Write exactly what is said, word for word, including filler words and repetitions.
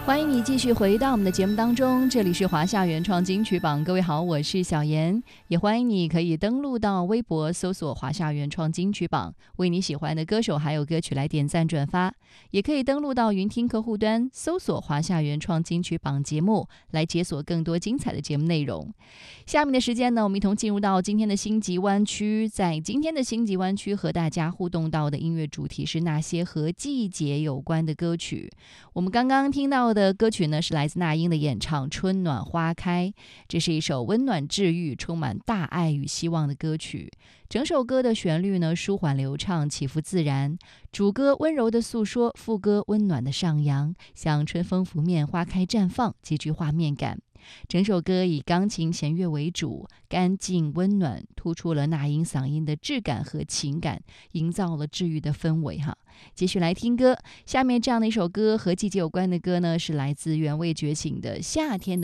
欢迎你继续回到我们的节目当中，这里是华夏原创金曲榜。各位好，我是小妍，也欢迎你可以登录到微博搜索华夏原创金曲榜，为你喜欢的歌手还有歌曲来点赞转发，也可以登录到云听客户端搜索华夏原创金曲榜节目，来解锁更多精彩的节目内容。下面的时间呢，我们一同进入到今天的星级湾区。在今天的星级湾区和大家互动到的音乐主题是那些和季节有关的歌曲。我们刚刚听到的歌曲呢，是来自那英的演唱《春暖花开》，这是一首温暖治愈、充满大爱与希望的歌曲。整首歌的旋律呢，舒缓流畅，起伏自然，主歌温柔的诉说，副歌温暖的上扬，像春风拂面，花开绽放，极具画面感。整首歌以钢琴弦乐为主，干净温暖，突出了那英嗓音的质感和情感，营造了治愈的氛围哈。继续来听歌，下面这样的一首歌和季节有关的歌呢，是来自原味觉醒的《夏天的